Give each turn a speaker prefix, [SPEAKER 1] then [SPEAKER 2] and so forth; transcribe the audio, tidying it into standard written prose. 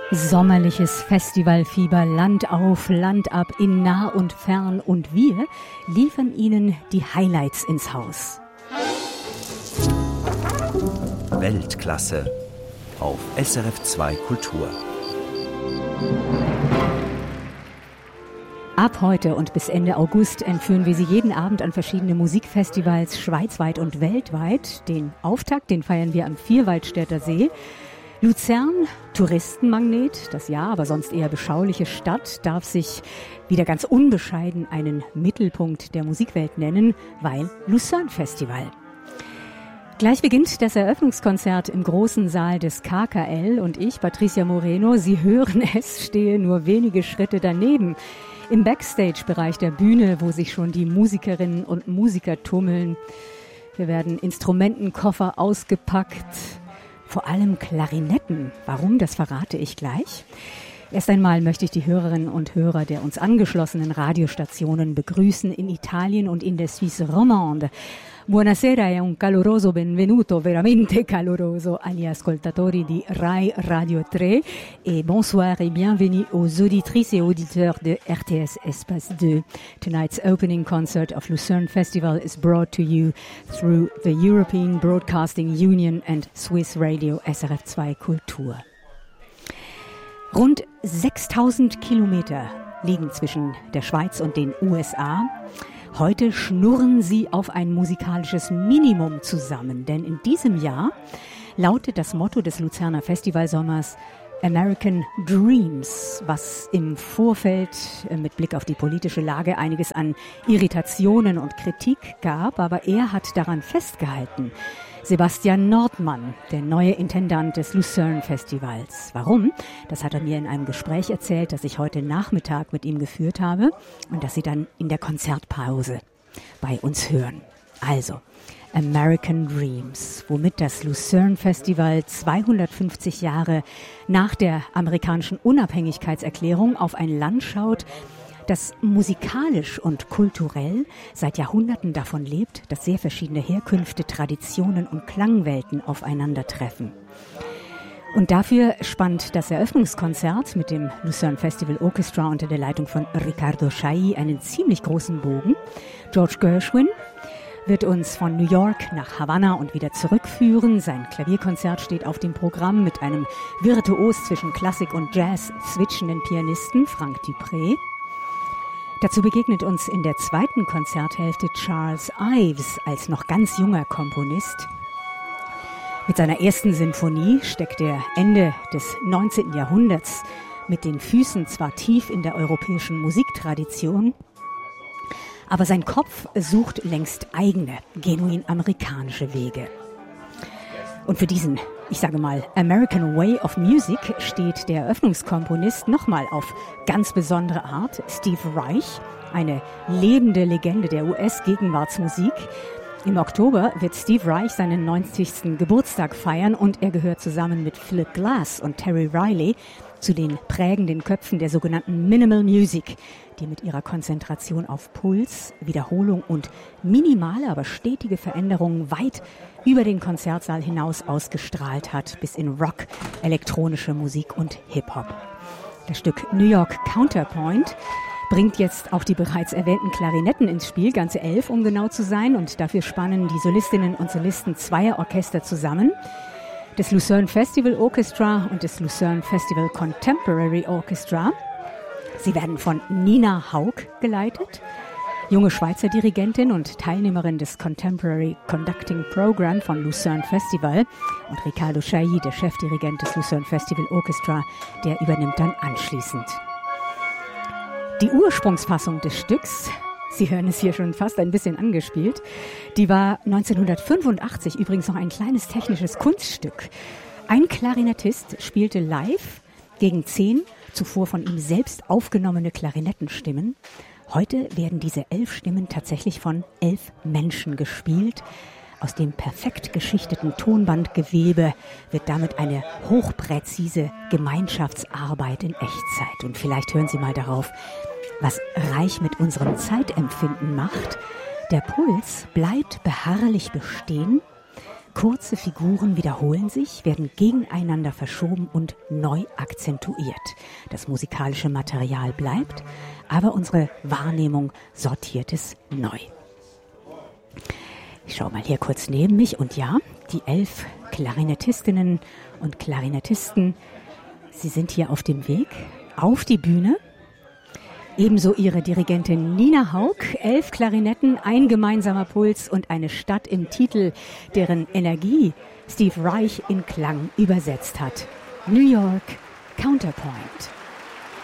[SPEAKER 1] Sommerliches Festivalfieber, Land auf, Land ab, in nah und fern, und wir liefern Ihnen die Highlights ins Haus.
[SPEAKER 2] Weltklasse auf SRF 2 Kultur.
[SPEAKER 1] Ab heute und bis Ende August entführen wir Sie jeden Abend an verschiedene Musikfestivals schweizweit und weltweit. Den Auftakt, den feiern wir am Vierwaldstätter See. Luzern, Touristenmagnet, das ja, aber sonst eher beschauliche Stadt, darf sich wieder ganz unbescheiden einen Mittelpunkt der Musikwelt nennen, weil Lucerne Festival. Gleich beginnt das Eröffnungskonzert im großen Saal des KKL und ich, Patricia Moreno, Sie hören es, stehe nur wenige Schritte daneben. Im Backstage-Bereich der Bühne, wo sich schon die Musikerinnen und Musiker tummeln. Hier werden Instrumentenkoffer ausgepackt. Vor allem Klarinetten. Warum, das verrate ich gleich. Erst einmal möchte ich die Hörerinnen und Hörer der uns angeschlossenen Radiostationen begrüßen in Italien und in der Suisse romande. Buonasera e un caloroso benvenuto, veramente caloroso, agli ascoltatori di Rai Radio 3 et bonsoir et bienvenue aux auditrices et auditeurs de RTS Espace 2. Tonight's opening concert of Lucerne Festival is brought to you through the European Broadcasting Union and Swiss Radio SRF 2 Kultur. Rund 6000 Kilometer liegen zwischen der Schweiz und den USA. Heute schnurren sie auf ein musikalisches Minimum zusammen, denn in diesem Jahr lautet das Motto des Luzerner Festivalsommers American Dreams, was im Vorfeld mit Blick auf die politische Lage einiges an Irritationen und Kritik gab, aber er hat daran festgehalten. Sebastian Nordmann, der neue Intendant des Lucerne Festivals. Warum? Das hat er mir in einem Gespräch erzählt, das ich heute Nachmittag mit ihm geführt habe und das Sie dann in der Konzertpause bei uns hören. Also, American Dreams, womit das Lucerne Festival 250 Jahre nach der amerikanischen Unabhängigkeitserklärung auf ein Land schaut, das musikalisch und kulturell seit Jahrhunderten davon lebt, dass sehr verschiedene Herkünfte, Traditionen und Klangwelten aufeinandertreffen. Und dafür spannt das Eröffnungskonzert mit dem Lucerne Festival Orchestra unter der Leitung von Riccardo Chailly einen ziemlich großen Bogen. George Gershwin wird uns von New York nach Havanna und wieder zurückführen. Sein Klavierkonzert steht auf dem Programm mit einem virtuos zwischen Klassik und Jazz switchenden Pianisten, Frank Dupré. Dazu begegnet uns in der zweiten Konzerthälfte Charles Ives als noch ganz junger Komponist. Mit seiner ersten Sinfonie steckt er Ende des 19. Jahrhunderts mit den Füßen zwar tief in der europäischen Musiktradition, aber sein Kopf sucht längst eigene, genuin amerikanische Wege. Und für diesen, ich sage mal, American Way of Music steht der Eröffnungskomponist nochmal auf ganz besondere Art, Steve Reich, eine lebende Legende der US-Gegenwartsmusik. Im Oktober wird Steve Reich seinen 90. Geburtstag feiern und er gehört zusammen mit Philip Glass und Terry Riley zu den prägenden Köpfen der sogenannten Minimal Music, die mit ihrer Konzentration auf Puls, Wiederholung und minimale, aber stetige Veränderungen weit über den Konzertsaal hinaus ausgestrahlt hat, bis in Rock, elektronische Musik und Hip-Hop. Das Stück New York Counterpoint bringt jetzt auch die bereits erwähnten Klarinetten ins Spiel, ganze 11, um genau zu sein, und dafür spannen die Solistinnen und Solisten zweier Orchester zusammen, des Lucerne Festival Orchestra und des Lucerne Festival Contemporary Orchestra. Sie werden von Nina Haug geleitet, junge Schweizer Dirigentin und Teilnehmerin des Contemporary Conducting Program von Lucerne Festival, und Riccardo Chailly, der Chefdirigent des Lucerne Festival Orchestra, der übernimmt dann anschließend. Die Ursprungsfassung des Stücks, Sie hören es hier schon fast ein bisschen angespielt, die war 1985 übrigens noch ein kleines technisches Kunststück. Ein Klarinettist spielte live gegen 10 zuvor von ihm selbst aufgenommene Klarinettenstimmen. Heute werden diese 11 Stimmen tatsächlich von 11 Menschen gespielt. Aus dem perfekt geschichteten Tonbandgewebe wird damit eine hochpräzise Gemeinschaftsarbeit in Echtzeit. Und vielleicht hören Sie mal darauf, was Reich mit unserem Zeitempfinden macht. Der Puls bleibt beharrlich bestehen, Kurze Figuren wiederholen sich, werden gegeneinander verschoben und neu akzentuiert. Das musikalische Material bleibt, aber unsere Wahrnehmung sortiert es neu. Ich schaue mal hier kurz neben mich und ja, die 11 Klarinettistinnen und Klarinettisten, sie sind hier auf dem Weg auf die Bühne. Ebenso ihre Dirigentin Nina Haug, 11 Klarinetten, ein gemeinsamer Puls und eine Stadt im Titel, deren Energie Steve Reich in Klang übersetzt hat. New York Counterpoint.